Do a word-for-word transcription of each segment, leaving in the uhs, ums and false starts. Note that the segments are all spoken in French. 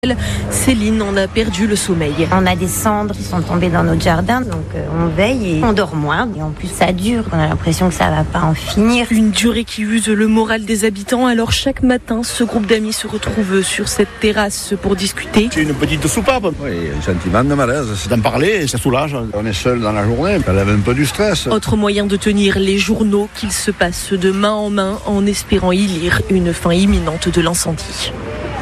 Céline en a perdu le sommeil. On a des cendres qui sont tombées dans notre jardin, donc euh, on veille et on dort moins. Et en plus ça dure, on a l'impression que ça va pas en finir. Une durée qui use le moral des habitants, alors chaque matin, ce groupe d'amis se retrouve sur cette terrasse pour discuter. C'est une petite soupape. Oui, un sentiment de malaise. C'est d'en parler, ça soulage. On est seul dans la journée, ça lève un peu du stress. Autre moyen de tenir les journaux qu'ils se passent de main en main en espérant y lire une fin imminente de l'incendie.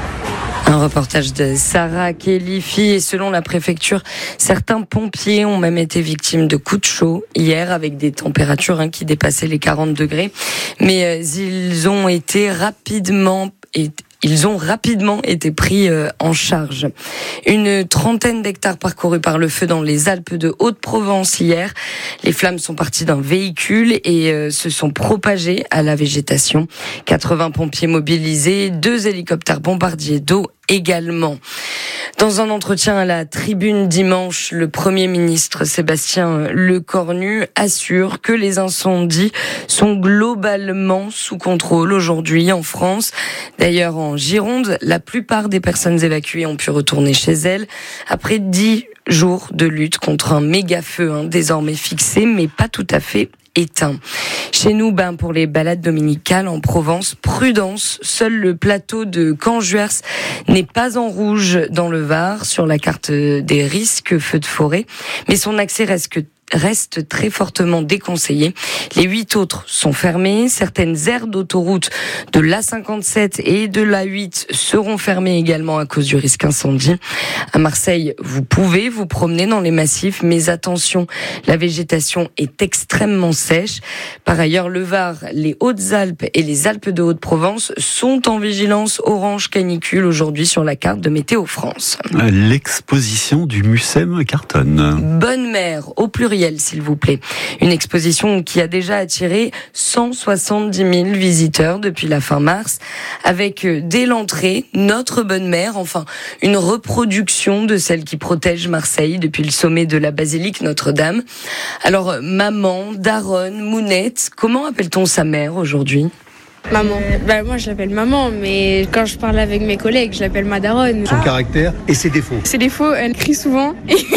Un reportage de Sarah Khelifi et selon la préfecture, certains pompiers ont même été victimes de coups de chaud hier avec des températures hein, qui dépassaient les quarante degrés. Mais euh, ils ont été rapidement et Ils ont rapidement été pris en charge. Une trentaine d'hectares parcourus par le feu dans les Alpes de Haute-Provence hier. Les flammes sont parties d'un véhicule et se sont propagées à la végétation. quatre-vingts pompiers mobilisés, deux hélicoptères bombardiers d'eau également. Dans un entretien à la Tribune dimanche, le Premier ministre Sébastien Lecornu assure que les incendies sont globalement sous contrôle aujourd'hui en France. D'ailleurs, en Gironde, la plupart des personnes évacuées ont pu retourner chez elles après dix jours de lutte contre un méga feu, hein, désormais fixé, mais pas tout à fait éteint. Chez nous, ben, pour les balades dominicales en Provence, prudence. Seul le plateau de Canjuers n'est pas en rouge dans le Var sur la carte des risques feux de forêt, mais son accès reste que reste très fortement déconseillé. Les huit autres sont fermés. Certaines aires d'autoroute de l'A cinquante-sept et de l'A huit seront fermées également à cause du risque incendie. À Marseille, vous pouvez vous promener dans les massifs, mais attention, la végétation est extrêmement sèche. Par ailleurs, le Var, les Hautes-Alpes et les Alpes de Haute-Provence sont en vigilance orange canicule aujourd'hui sur la carte de Météo France. L'exposition du Mucem cartonne. Bonne mère, au pluriel, s'il vous plaît. Une exposition qui a déjà attiré cent soixante-dix mille visiteurs depuis la fin mars, avec dès l'entrée notre bonne mère, enfin une reproduction de celle qui protège Marseille depuis le sommet de la basilique Notre-Dame. Alors maman, daronne, mounette, comment appelle-t-on sa mère aujourd'hui ? Maman. Euh, bah moi je l'appelle maman, mais quand je parle avec mes collègues, je l'appelle ma daronne. Son ah. caractère et ses défauts. Ses défauts, elle crie souvent.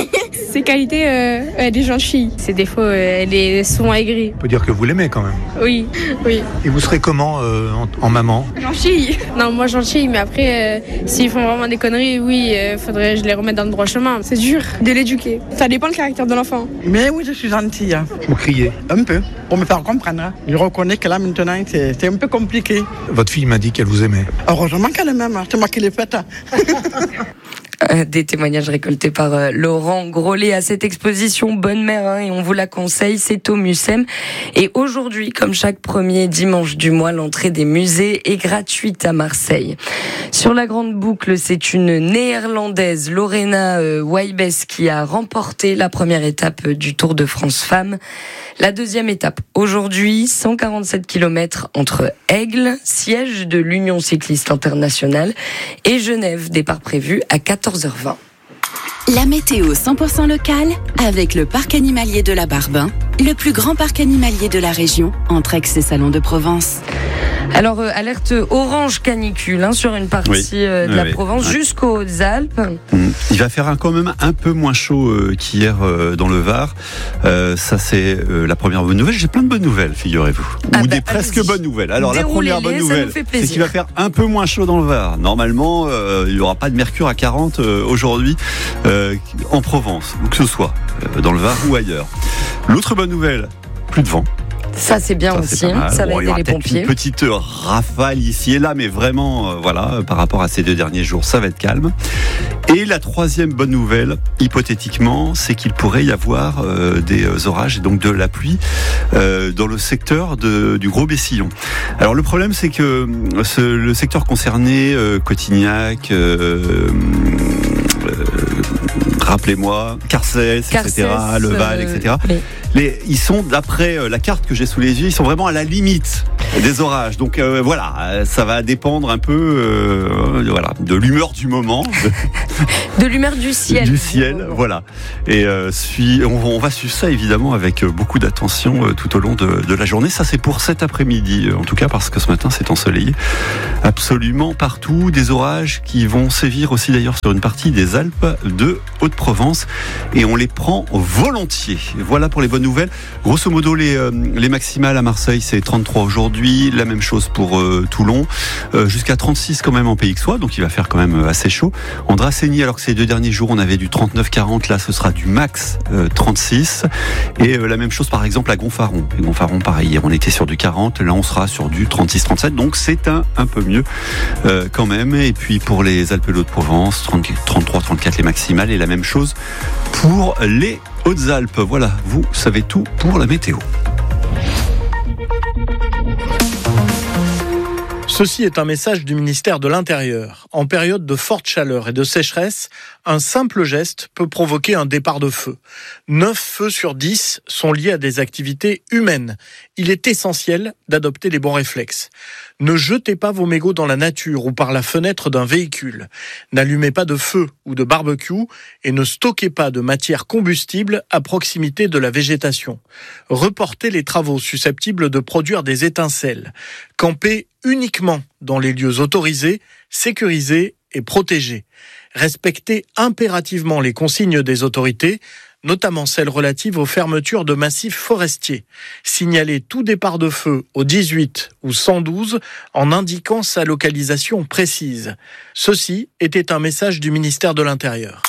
Ses qualités, euh, elle est gentille. Ses défauts, euh, elle est souvent aigrie. On peut dire que vous l'aimez quand même. Oui, oui. Et vous serez comment euh, en, en maman ? Gentille. Non, moi gentille, mais après, euh, s'ils font vraiment des conneries, oui, euh, faudrait que je les remette dans le droit chemin. C'est dur de l'éduquer. Ça dépend le caractère de l'enfant. Mais oui, je suis gentille. Vous criez ? Un peu, pour me faire comprendre. Je reconnais que là maintenant, c'est, c'est un peu compliqué. Votre fille m'a dit qu'elle vous aimait. Heureusement qu'elle m'aime, c'est moi qui l'ai faite. Des témoignages récoltés par euh, Laurent Grollet à cette exposition Bonne Mère, hein, et on vous la conseille, c'est au Mucem. Et aujourd'hui, comme chaque premier dimanche du mois, l'entrée des musées est gratuite à Marseille. Sur la grande boucle, c'est une néerlandaise, Lorena euh, Wiebes, qui a remporté la première étape du Tour de France Femmes. La deuxième étape, aujourd'hui, cent quarante-sept kilomètres entre Aigle, siège de l'Union cycliste internationale, et Genève, départ prévu à quatorze heures vingt. La météo cent pour cent locale avec le parc animalier de la Barbin, le plus grand parc animalier de la région, entre Aix et Salon de Provence. Alors, euh, alerte orange canicule hein, sur une partie oui. euh, de oui, la oui. Provence oui. jusqu'aux Alpes. Il va faire un, quand même un peu moins chaud euh, qu'hier euh, dans le Var. Euh, ça, c'est euh, la première bonne nouvelle. J'ai plein de bonnes nouvelles, figurez-vous. Ah Ou bah, des presque allez-y. bonnes nouvelles. Alors, la première bonne nouvelle, c'est qu'il va faire un peu moins chaud dans le Var. Normalement, euh, il n'y aura pas de mercure à quarante euh, aujourd'hui euh, en Provence, où que ce soit, euh, dans le Var ou ailleurs. L'autre bonne nouvelle, plus de vent. Ça, c'est bien ça, aussi, c'est hein, ça bon, va aider les pompiers. Une petite rafale ici et là, mais vraiment, euh, voilà, par rapport à ces deux derniers jours, ça va être calme. Et la troisième bonne nouvelle, hypothétiquement, c'est qu'il pourrait y avoir euh, des orages et donc de la pluie euh, dans le secteur de, du Gros Bessillon. Alors le problème, c'est que ce, le secteur concerné, euh, Cotignac, euh, euh, rappelez-moi, Carcès, Carcès, et cetera, Le Val, euh, et cetera. oui. Les, ils sont, d'après la carte que j'ai sous les yeux, ils sont vraiment à la limite des orages. Donc euh, voilà, ça va dépendre un peu euh, voilà, de l'humeur du moment. De l'humeur du ciel. Du ciel, voilà. Et euh, suis, on, on va suivre ça évidemment avec beaucoup d'attention euh, tout au long de, de la journée. Ça c'est pour cet après-midi, en tout cas parce que ce matin c'est ensoleillé absolument partout. Des orages qui vont sévir aussi d'ailleurs sur une partie des Alpes de Haute-Provence. Et on les prend volontiers. Voilà pour les bonnes nouvelles. Grosso modo, les, euh, les maximales à Marseille, c'est trente-trois aujourd'hui. La même chose pour euh, Toulon. Euh, jusqu'à trente-six quand même en P X O A, donc il va faire quand même assez chaud. En Dracénie, alors que ces deux derniers jours, on avait du trente-neuf quarante. Là, ce sera du max euh, trente-six. Et euh, la même chose, par exemple, à Gonfaron. Et Gonfaron, pareil, hier, on était sur du quarante. Là, on sera sur du trente-six trente-sept. Donc, c'est un, un peu mieux euh, quand même. Et puis, pour les Alpes de Haute-Provence, trente-trois trente-quatre les maximales. Et la même chose pour les Hautes-Alpes. Voilà, vous savez tout pour la météo. Ceci est un message du ministère de l'Intérieur. En période de forte chaleur et de sécheresse, un simple geste peut provoquer un départ de feu. neuf feux sur dix sont liés à des activités humaines. Il est essentiel d'adopter les bons réflexes. Ne jetez pas vos mégots dans la nature ou par la fenêtre d'un véhicule. N'allumez pas de feu ou de barbecue et ne stockez pas de matière combustible à proximité de la végétation. Reportez les travaux susceptibles de produire des étincelles. Campez uniquement dans les lieux autorisés, sécurisés et protégés. Respectez impérativement les consignes des autorités, notamment celles relatives aux fermetures de massifs forestiers. Signalez tout départ de feu au dix-huit ou cent douze en indiquant sa localisation précise. Ceci était un message du ministère de l'Intérieur.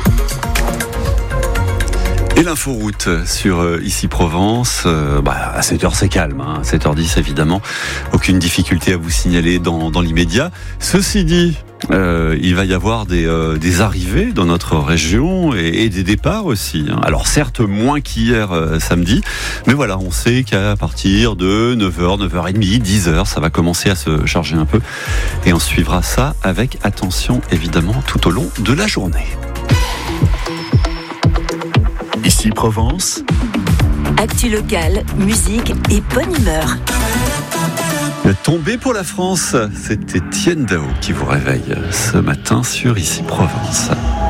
Et l'inforoute sur euh, Ici Provence, euh, bah, à sept heures c'est calme, hein, à sept heures dix évidemment, aucune difficulté à vous signaler dans, dans l'immédiat. Ceci dit, euh, il va y avoir des, euh, des arrivées dans notre région et, et des départs aussi. Hein. Alors certes moins qu'hier euh, samedi, mais voilà, on sait qu'à partir de neuf heures, neuf heures trente, dix heures, ça va commencer à se charger un peu. Et on suivra ça avec attention évidemment tout au long de la journée. Ici Provence. Actu locale, musique et bonne humeur. Tombé pour la France, c'est Étienne Dao qui vous réveille ce matin sur Ici Provence.